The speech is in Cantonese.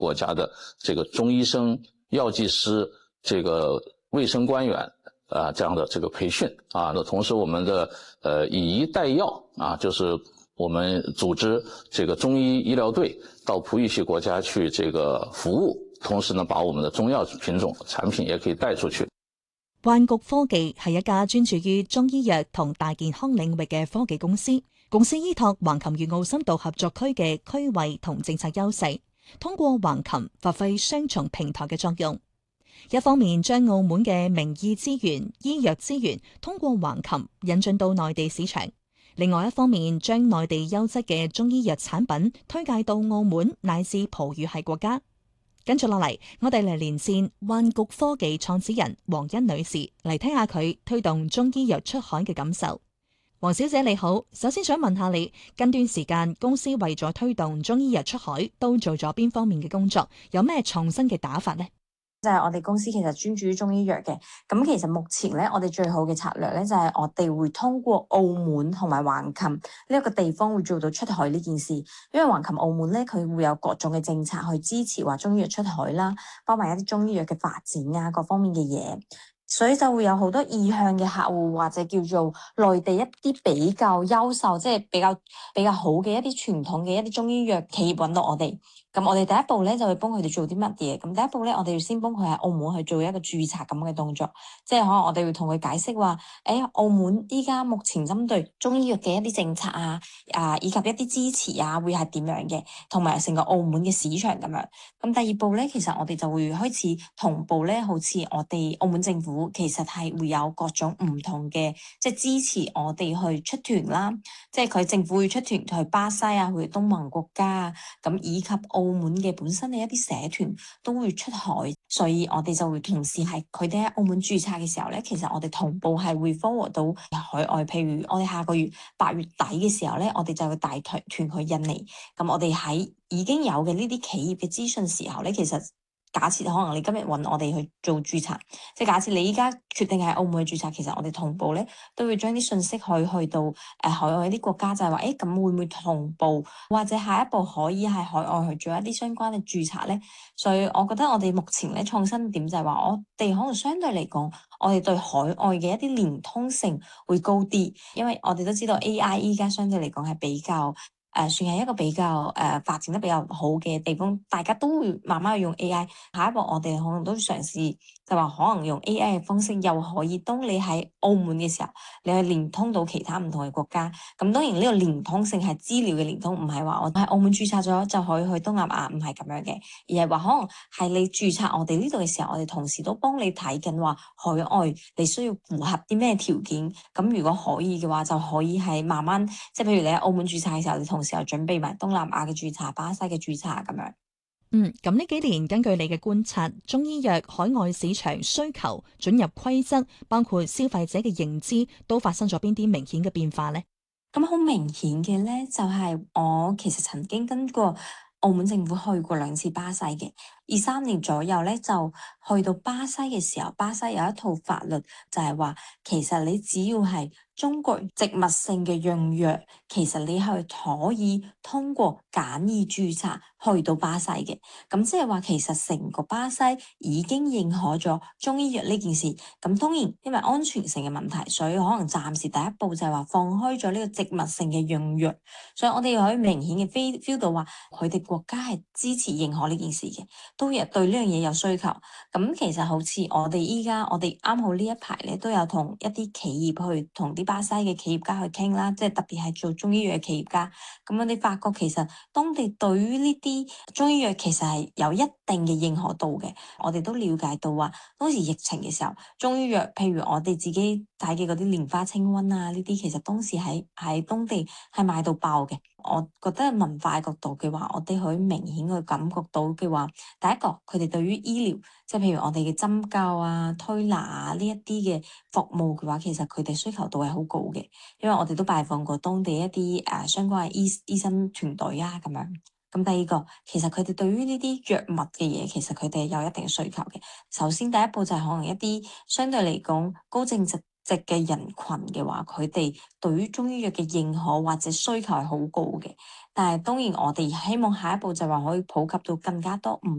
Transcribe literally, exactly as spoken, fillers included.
國家的這個中醫生、藥劑師、這個衛生官員啊這樣的這個培訓啊。那同時我們的呃以醫帶藥啊，就是我們組織這個中醫醫療隊到葡語系國家去這個服務，同時呢把我們的中藥品種產品也可以帶出去。 萬局科技係一家專注於中醫藥同大健康領域嘅科技公司，公司依託橫琴粵澳深度合作區嘅區位同政策優勢，通過橫琴發揮雙重平台嘅作用。一方面將澳門嘅名醫資源、醫藥資源通過橫琴引進到內地市場，另外一方面將內地優質嘅中醫藥產品推介到澳門乃至葡語系國家。跟住落嚟，我哋嚟連線萬局科技創始人黃欣女士，嚟聽下佢推動中醫藥出海嘅感受。黃小姐你好，首先想問下你，近段時間公司為咗推動中醫藥出海，都做咗邊方面嘅工作？有咩創新嘅打法呢？ 就係我哋公司其實專注於中醫藥嘅，咁其實目前咧，我哋最好嘅策略咧就係我哋會通過澳門同埋橫琴呢一個地方會做到出海呢件事，因為橫琴澳門咧佢會有各種嘅政策去支持話中醫藥出海啦，包埋一啲中醫藥嘅發展啊，各方面嘅嘢。所以就會有好多意向嘅客戶或者叫做內地一啲比較優秀，即係比較比較好嘅一啲傳統嘅一啲中醫藥企業揾到我哋。咁我哋第一步咧就會幫佢哋做啲乜嘢？咁第一步咧，我哋要先幫佢喺澳門去做一個註冊咁嘅動作，即係可能我哋會同佢解釋話，誒，澳門依家目前針對中醫藥嘅一啲政策啊，啊以及一啲支持啊，會係點樣嘅，同埋成個澳門嘅市場咁樣。咁第二步咧，其實我哋就會開始同步咧，好似我哋澳門政府其實係會有各種唔同嘅，即係支持我哋去出團啦，即係佢政府會出團去巴西啊，去東盟國家啊，咁以及澳門嘅本身嘅一啲社團都會出海，所以我哋就會同時係佢哋喺澳門註冊嘅時候咧，其實我哋同步係會 forward 到海外。譬如我哋下個月八月底嘅時候咧，我哋就會帶團團去印尼。咁我哋喺已經有嘅呢啲企業嘅資訊時候咧，其實假設可能你今日揾我哋去做註冊，即係假設你依家決定喺澳門去註冊，其實我哋同步咧都會將啲信息去去到誒、呃、海外啲國家，就係話誒咁會唔會同步，或者下一步可以喺海外去做一啲相關嘅註冊咧？所以我覺得我哋目前咧創新點就係話，我哋可能相對嚟講，我哋對海外嘅一啲連通性會高啲，因為我哋都知道 A I 依家相對嚟講係比較。誒、呃，算係一個比較誒、呃、發展得比較好嘅地方，大家都會慢慢去用 A I。下一步我哋可能都嘗試，就話可能用 A I 嘅方式，又可以當你喺澳門嘅時候，你去連通到其他唔同嘅國家。咁當然呢個連通性係資料嘅連通，唔係話我喺澳門註冊咗就可以去東南亞，唔係咁樣嘅，而係話可能係你註冊我哋呢度嘅時候，我哋同時都幫你睇緊話海外你需要符合啲咩條件。咁如果可以嘅話，就可以係慢慢，即係譬如你喺澳門註冊嘅時候，你同時候準備埋東南亞嘅註冊、巴西嘅註冊咁樣。 嗯，咁呢幾年根據你嘅觀察，中醫藥海外市場需求、准入規則，包括消費者嘅認知，都發生咗邊啲明顯嘅變化呢？ 咁好明顯嘅咧，就係、是、我其實曾經跟過澳門政府去過兩次巴西嘅，二三年左右咧就去到巴西嘅時候，巴西有一套法律就係話，其實你只要係中國植物性嘅用藥，其實你係可以通過簡易註冊去到巴西嘅。咁即係話，其實成個巴西已經認可咗中醫藥呢件事。咁當然因為安全性嘅問題，所以可能暫時第一步就係話放開咗呢個植物性嘅用藥。所以我哋可以明顯嘅 feel feel 到話，佢哋國家係支持認可呢件事嘅，都有對呢樣嘢有需求。咁其實好似我哋依家，我哋啱好呢一排咧，都有同一啲企業去同啲巴西嘅企業家去傾啦，即係特別係做中醫藥嘅企業家。咁我哋發覺其實當地對於呢啲中醫藥其實係有一定嘅認可度嘅。我哋都了解到話，當時疫情嘅時候，中醫藥譬如我哋自己睇嘅嗰啲蓮花清瘟啊，呢啲其實當時喺喺當地係賣到爆嘅。我覺得文化角度嘅話，我哋可以明顯去感覺到嘅話，第一個佢哋對於醫療，即係譬如我哋嘅針灸啊、推拿啊呢一啲嘅服務嘅話，其實佢哋需求度係好高嘅，因為我哋都拜訪過當地一啲誒、呃、相關嘅醫醫生團隊啊咁樣。咁第二個，其實佢哋對於呢啲藥物嘅嘢，其實佢哋有一定嘅需求嘅。首先第一步就係可能一啲相對嚟講高淨值籍嘅人群嘅話，佢哋對於中醫藥嘅認可或者需求係好高嘅。但係當然我哋希望下一步就話可以普及到更加多唔